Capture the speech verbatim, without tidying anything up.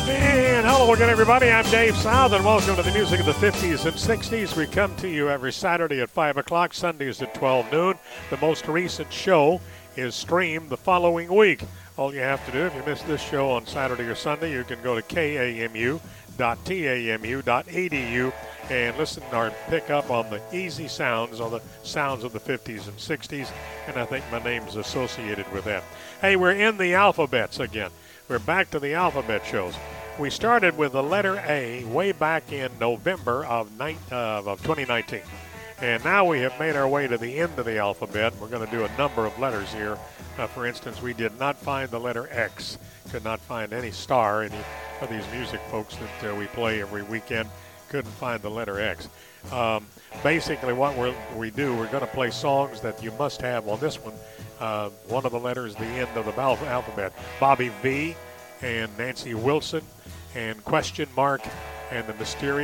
And hello again, everybody. I'm Dave South, and welcome to the music of the fifties and sixties. We come to you every Saturday at five o'clock, Sundays at twelve noon. The most recent show is streamed the following week. All you have to do, if you missed this show on Saturday or Sunday, you can go to K A M U dot tamu dot A D U and listen or pick up on the easy sounds, on the sounds of the fifties and sixties, and I think my name's associated with that. Hey, we're in the alphabets again. We're back to the alphabet shows. We started with the letter A way back in November of, nine, uh, of twenty nineteen. And now we have made our way to the end of the alphabet. We're going to do a number of letters here. Uh, for instance, we did not find the letter X. Could not find any star. Any of these music folks that uh, we play every weekend couldn't find the letter X. Um, basically, what we're, we do, we're going to play songs that you must have on this one. Uh, one of the letters, the end of the alphabet. Bobby V and Nancy Wilson and Question Mark and the Mysterious